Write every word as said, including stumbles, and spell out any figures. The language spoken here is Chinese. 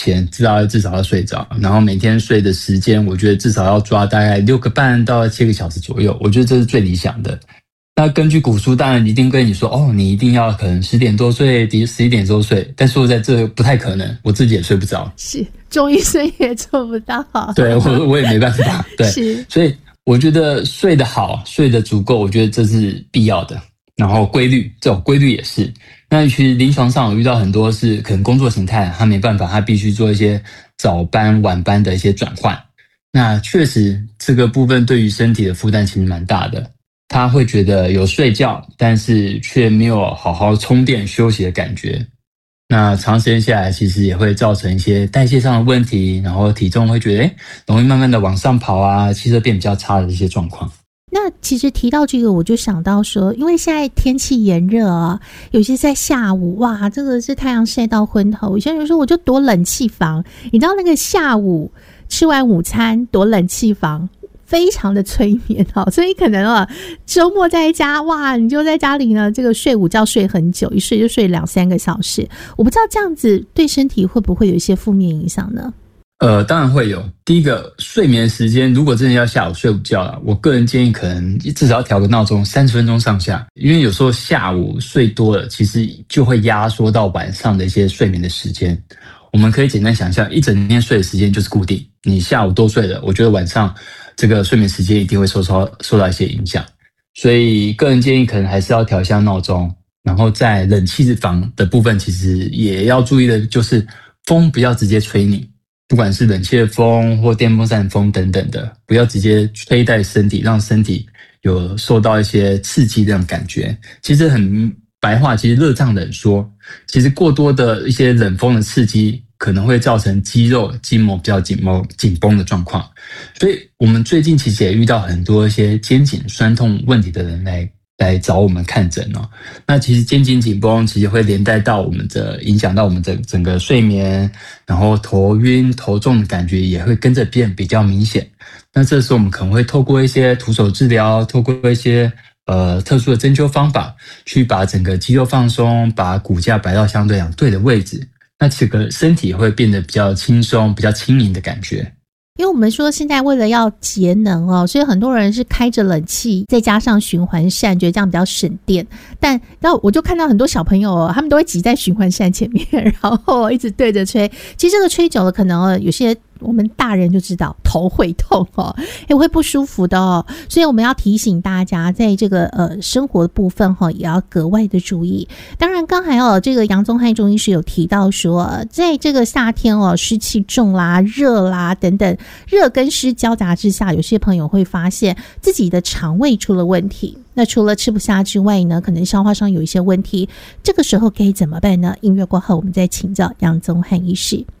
前知道至少要睡着，然后每天睡的时间我觉得至少要抓大概六个半到七个小时左右，我觉得这是最理想的。那根据古书当然一定跟你说哦，你一定要可能十点多睡，十一点多睡，但说实在这不太可能，我自己也睡不着， 是中医生也做不到， 对，我我也没办法，对， 是， 所以我觉得睡得好，睡得足够，我觉得这是必要的。然后规律，这种规律也是。那其实临床上有遇到很多是可能工作形态他没办法，他必须做一些早班晚班的一些转换。那确实这个部分对于身体的负担其实蛮大的，他会觉得有睡觉，但是却没有好好充电休息的感觉。那长时间下来其实也会造成一些代谢上的问题，然后体重会觉得诶容易慢慢的往上跑啊，气色变比较差的一些状况。 那其实提到这个我就想到说，因为现在天气炎热啊，有些在下午哇这个是太阳晒到昏头，有些人说我就躲冷气房，你知道那个下午吃完午餐躲冷气房非常的催眠哦，所以可能啊周末在家哇你就在家里呢这个睡午觉睡很久，一睡就睡两三个小时，我不知道这样子对身体会不会有一些负面影响呢？ 呃，当然会有。第一个，睡眠时间如果真的要下午睡午觉啦，我个人建议可能至少要调个闹钟三十分钟上下，因为有时候下午睡多了，其实就会压缩到晚上的一些睡眠的时间。我们可以简单想象，一整天睡的时间就是固定，你下午多睡了，我觉得晚上这个睡眠时间一定会受到受到一些影响。所以个人建议可能还是要调一下闹钟，然后在冷气房的部分，其实也要注意的就是风不要直接吹你。不管是冷气的风或电风扇风等等的，不要直接吹在身体，让身体有受到一些刺激这样感觉。其实很白话，其实热胀冷缩，其实过多的一些冷风的刺激可能会造成肌肉筋膜比较紧绷紧绷的状况。所以我们最近其实也遇到很多一些肩颈酸痛问题的人来来找我们看诊哦。那其实肩颈紧绷其实会连带到我们的影响到我们的整个睡眠，然后头晕头重的感觉也会跟着变比较明显。那这时候我们可能会透过一些徒手治疗，透过一些呃特殊的针灸方法，去把整个肌肉放松，把骨架摆到相对讲对的位置，那这个身体会变得比较轻松比较轻盈的感觉。 因为我们说现在为了要节能哦，所以很多人是开着冷气再加上循环扇，觉得这样比较省电。但然后我就看到很多小朋友哦，他们都会挤在循环扇前面，然后一直对着吹。其实这个吹久了，可能有些我们大人就知道头会痛哦，也会不舒服的哦。所以我们要提醒大家，在这个呃生活的部分哈、哦，也要格外的注意。当然，刚才哦这个杨宗翰中医师有提到说，在这个夏天哦，湿气重啦、热啦等等，热跟湿交杂之下，有些朋友会发现自己的肠胃出了问题。那除了吃不下之外呢，可能消化上有一些问题，这个时候该怎么办呢？音乐过后，我们再请教杨宗翰医师。